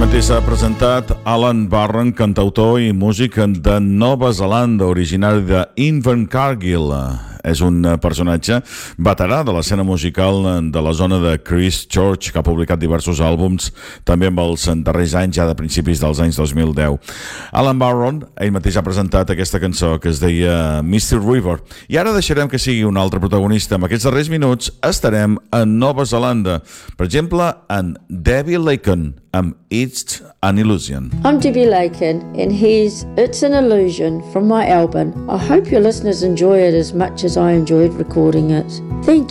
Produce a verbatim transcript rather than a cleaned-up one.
mateix s'ha presentat Alan Barron, cantautor i músic de Nova Zelanda, originari d'Invercargill. És un personatge veterà de l'escena musical de la zona de Christchurch, que ha publicat diversos àlbums també en els darrers anys, ja de principis dels anys dos mil deu. Alan Barron, ell mateix ha presentat aquesta cançó que es deia mister River. I ara deixarem que sigui un altre protagonista. En aquests darrers minuts estarem a Nova Zelanda. Per exemple, en Debbie Laken, amb It's an Illusion. I'm Debbie Laken, and here's It's an Illusion from my album. I hope your listeners enjoy it as much as I enjoyed recording it. Thank you.